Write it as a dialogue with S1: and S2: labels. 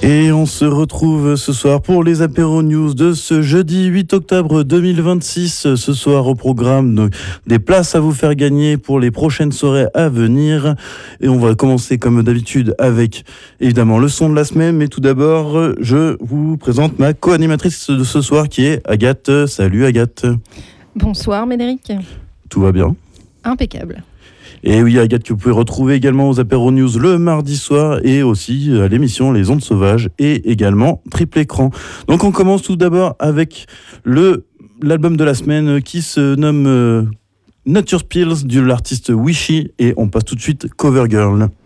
S1: Et on se retrouve ce soir pour les apéros news de ce jeudi 8 octobre 2026. Ce soir au programme des places à vous faire gagner pour les prochaines soirées à venir. Et on va commencer comme d'habitude avec évidemment le son de la semaine. Mais tout d'abord, je vous présente ma co-animatrice de ce soir qui est Agathe. Salut Agathe.
S2: Bonsoir Médéric.
S1: Tout va bien?
S2: Impeccable.
S1: Et oui, Agathe, que vous pouvez retrouver également aux apéros news le mardi soir et aussi à l'émission Les Ondes Sauvages et également Triple Écran. Donc on commence tout d'abord avec l'album de la semaine qui se nomme Nature Pills de l'artiste Wishy et on passe tout de suite Cover Girl.